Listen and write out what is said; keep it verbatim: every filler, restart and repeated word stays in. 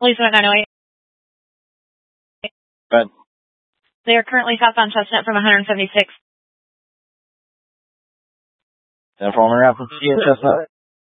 Policeman at nine oh eight. Good. They are currently southbound Chestnut from one seventy-six. ten four, Rapid Chestnut.